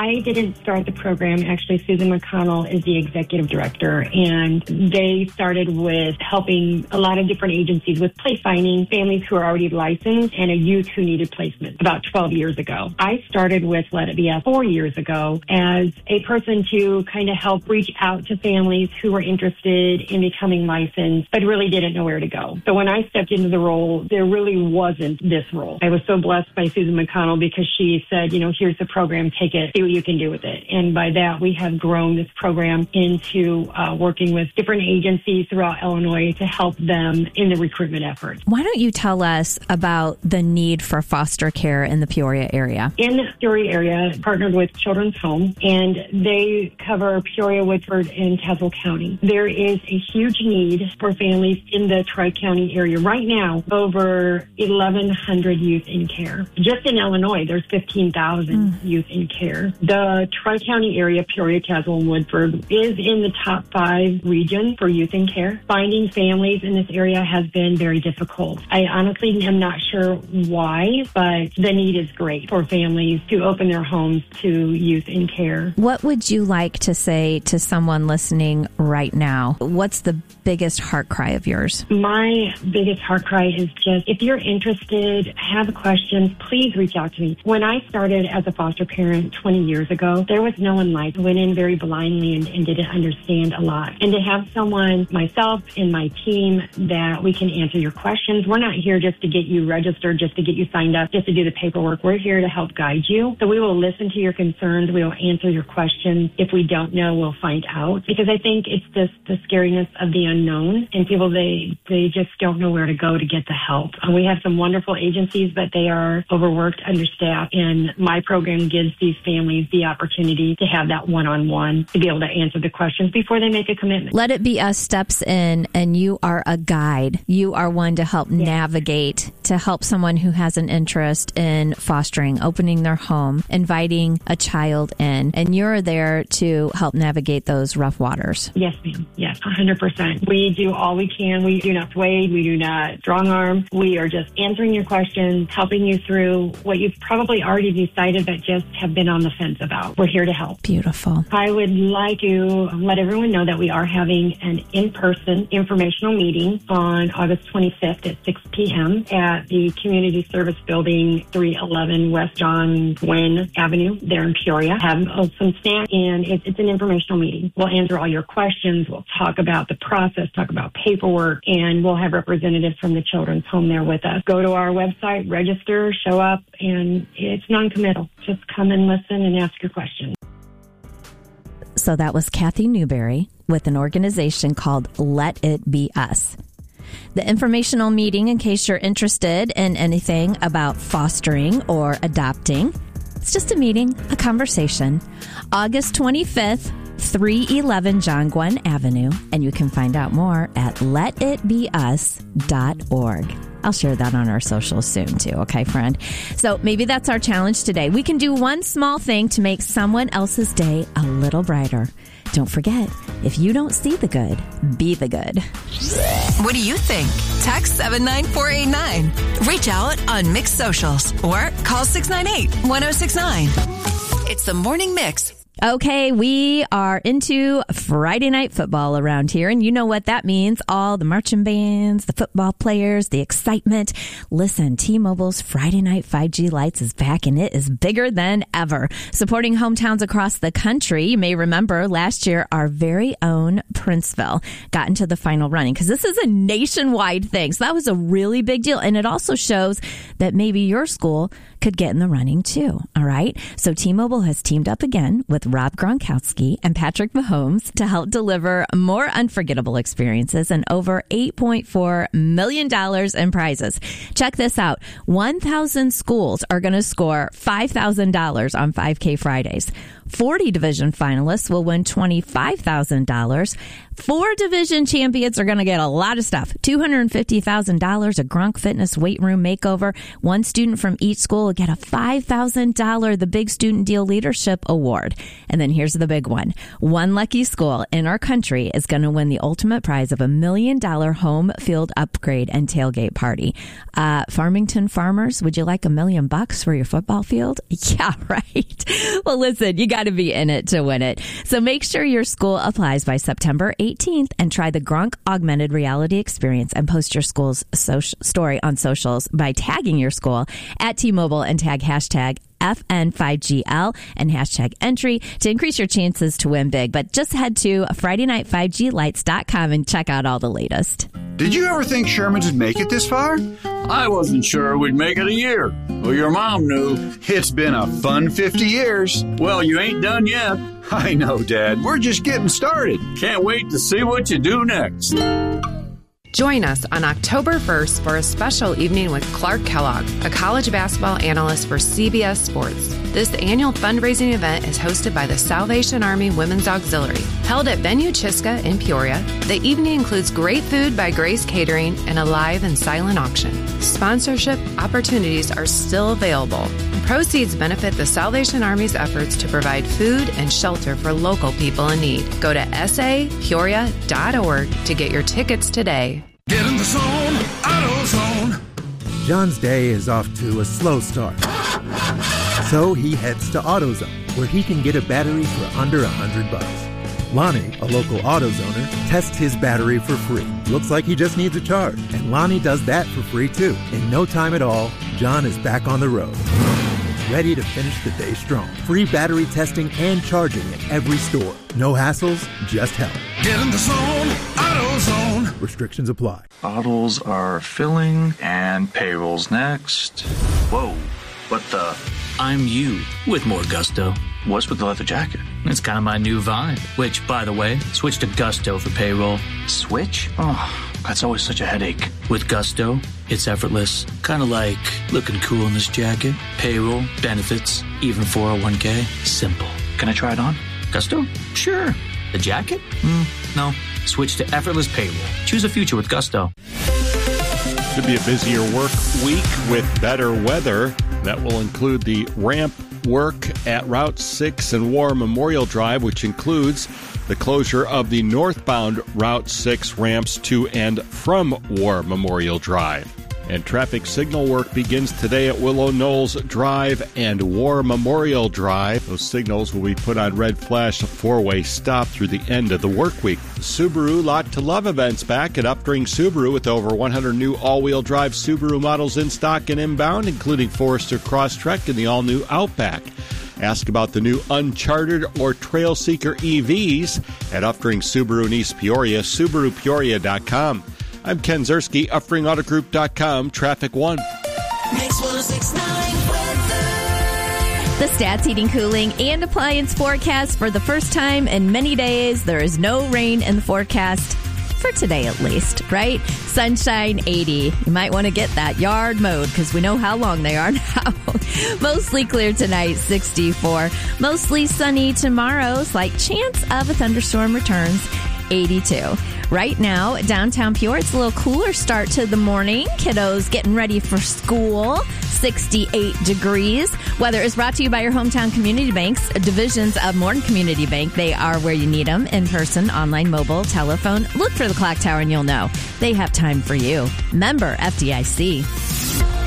I didn't start the program. Actually, Susan McConnell is the executive director, and they started with helping a lot of different agencies with place finding families who are already licensed and a youth who needed placement about 12 years ago. I started with Let It Be Us 4 years ago as a person to kind of help reach out to families who were interested in becoming licensed, but really didn't know where to go. So when I stepped into the role, there really wasn't this role. I was so blessed by Susan McConnell because she said, here's the program, take it, see what you can do with it. And by that, we have grown this program into working with different agencies throughout Illinois to help them in the recruitment efforts. Why don't you tell us about the need for foster care in the Peoria area? In the Peoria area, partnered with Children's Home, and they cover Peoria, Woodford, and Tazewell County. There is a huge need for families in the Tri-County area. Right now, over 1,100 youth in care. Just in Illinois, there's 15,000 youth in care. The Tri-County area, Peoria, Tazewell, and Woodford, is in the top 5 regions for youth in care. Finding families in this area has been very difficult. I honestly am not sure why, but the need is great for families to open their homes to youth in care. What would you like to say to someone listening right now? What's the biggest heart cry of yours? My biggest heart cry is just, if you're interested, have questions, please reach out to me. When I started as a foster parent 20 years ago, there was no one like me. I went in very blindly and didn't understand a lot. And to have someone, myself and my team, that we can answer your questions. We're not here just to get you registered, just to get you signed up, just to do the paperwork. We're here to help guide you. So we will listen to your concerns. We will answer your questions. If we don't know, we'll find out. Because I think it's just the scariness of the unknown, and people, they just don't know where to go to get the help. We have some wonderful agencies, but they are overworked, understaffed, and my program gives these families the opportunity to have that one-on-one, to be able to answer the questions before they make a commitment. Let It Be Us steps in, and you are a guide. You are one to help navigate, to help someone who has an interest in fostering, opening their home, inviting a child in, and you're there to help navigate those rough waters. Yes, ma'am. Yes, 100%. We do all we can. We do not sway. We do not strong arm. We are just answering your questions, helping you through what you've probably already decided but just have been on the fence about. We're here to help. Beautiful. I would like to let everyone know that we are having an in-person informational meeting on August 25th at 6 p.m. at the Community Service Building, 311 West John Gwynn Avenue there in Peoria. Have some snacks, and it's an informational meeting. We'll answer all your questions. We'll talk about the process, talk about paperwork, and we'll have representatives from the Children's Home there with us. Go to our website, register, show up, and it's non-committal. Just come and listen and ask your questions. So that was Kathy Newberry with an organization called Let It Be Us. The informational meeting, in case you're interested in anything about fostering or adopting, it's just a meeting, a conversation. August 25th, 311 John Gwynn Avenue, and you can find out more at letitbeus.org. I'll share that on our socials soon too, okay, friend? So maybe that's our challenge today. We can do one small thing to make someone else's day a little brighter. Don't forget, if you don't see the good, be the good. What do you think? Text 79489. Reach out on Mix Socials or call 698-1069. It's the Morning Mix. Okay, we are into Friday night football around here, and you know what that means. All the marching bands, the football players, the excitement. Listen, T-Mobile's Friday Night 5G Lights is back, and it is bigger than ever. Supporting hometowns across the country. You may remember last year, our very own Princeville got into the final running, because this is a nationwide thing. So that was a really big deal, and it also shows that maybe your school could get in the running too. All right. So T-Mobile has teamed up again with Rob Gronkowski and Patrick Mahomes to help deliver more unforgettable experiences and over $8.4 million in prizes. Check this out. 1,000 schools are going to score $5,000 on 5K Fridays. 40 division finalists will win $25,000. 4 division champions are going to get a lot of stuff. $250,000, a Gronk Fitness weight room makeover. 1 student from each school will get a $5,000 The Big Student Deal Leadership Award. And then here's the big one. One lucky school in our country is going to win the ultimate prize of $1 million home field upgrade and tailgate party. Farmington farmers, would you like $1 million for your football field? Yeah, right. Well, listen, you got to be in it to win it. So make sure your school applies by September 18th and try the Gronk Augmented Reality Experience and post your school's story on socials by tagging your school at T-Mobile and tag hashtag FN5GL and hashtag entry to increase your chances to win big. But just head to FridayNightFiveGLights.com and check out all the latest. Did you ever think Sherman's would make it this far? I wasn't sure we'd make it a year. Well, your mom knew. It's been a fun 50 years. Well, you ain't done yet. I know, Dad. We're just getting started. Can't wait to see what you do next. Join us on October 1st for a special evening with Clark Kellogg, a college basketball analyst for CBS Sports. This annual fundraising event is hosted by the Salvation Army Women's Auxiliary. Held at Venue Chiska in Peoria, the evening includes great food by Grace Catering and a live and silent auction. Sponsorship opportunities are still available. Proceeds benefit the Salvation Army's efforts to provide food and shelter for local people in need. Go to sapeoria.org to get your tickets today. Get in the zone, AutoZone. John's day is off to a slow start. So he heads to AutoZone, where he can get a battery for under $100. Lonnie, a local AutoZoner, tests his battery for free. Looks like he just needs a charge. And Lonnie does that for free, too. In no time at all, John is back on the road, ready to finish the day strong. Free battery testing and charging at every store. No hassles, just help. Get in the zone, AutoZone. Restrictions apply. Bottles are filling and payroll's next. Whoa, what the? I'm you with more gusto. What's with the leather jacket? It's kind of my new vibe. Which, by the way, switch to Gusto for payroll. Switch? Oh, that's always such a headache. With Gusto, it's effortless. Kind of like looking cool in this jacket. Payroll, benefits, even 401k. Simple. Can I try it on? Gusto? Sure. The jacket? No. Switch to effortless payroll. Choose a future with Gusto. Should be a busier work week with better weather. That will include the ramp work at Route 6 and War Memorial Drive, which includes the closure of the northbound Route 6 ramps to and from War Memorial Drive. And traffic signal work begins today at Willow Knolls Drive and War Memorial Drive. Those signals will be put on red flash, a four-way stop through the end of the work week. Subaru Lot to Love events back at Updring Subaru with over 100 new all-wheel drive Subaru models in stock and inbound, including Forester Crosstrek and the all-new Outback. Ask about the new Uncharted or Trail Seeker EVs at Updring Subaru in East Peoria, SubaruPeoria.com. I'm Ken Zerski, UpdringAutoGroup.com, Traffic 1. Mix 106.9 weather. The Stats Heating, Cooling, and Appliance forecast for the first time in many days. There is no rain in the forecast. For today, at least, right? Sunshine 80. You might want to get that yard mowed because we know how long they are now. Mostly clear tonight, 64. Mostly sunny tomorrow. Slight chance of a thunderstorm returns, 82. Right now, downtown Peoria, it's a little cooler start to the morning. Kiddos getting ready for school. 68 degrees. Weather is brought to you by your hometown community banks, divisions of Morton Community Bank. They are where you need them, in person, online, mobile, telephone. Look for the clock tower and you'll know. They have time for you. Member FDIC.